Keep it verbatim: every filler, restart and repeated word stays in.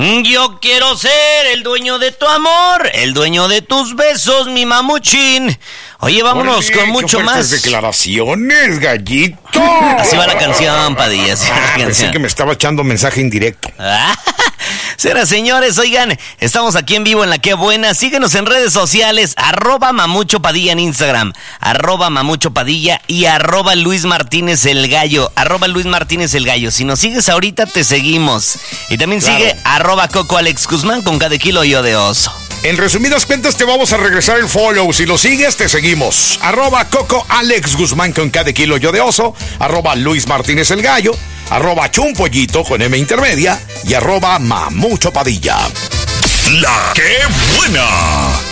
Yo quiero ser el dueño de tu amor, el dueño de tus besos, mi mamuchín. Oye, vámonos Oye, con mucho qué más. declaraciones, gallito. Así va la canción, Padilla. Así va la Ah, canción. pensé que me estaba echando mensaje indirecto. Ah, Señoras, señores, oigan, estamos aquí en vivo en La Qué Buena. Síguenos en redes sociales, arroba Mamucho Padilla en Instagram, arroba Mamucho Padilla y arroba Luis Martínez el Gallo, arroba Luis Martínez el Gallo. Si nos sigues ahorita, te seguimos. Y también Claro. sigue arroba Coco Alex Guzmán con cada kilo yo de oso. En resumidas cuentas, te vamos a regresar el follow. Si lo sigues, te seguimos. Arroba Coco Alex Guzmán con cada kilo yo de oso. Arroba Luis Martínez el Gallo. Arroba Chumpollito con M intermedia. Y arroba Mamucho Padilla. La Qué Buena.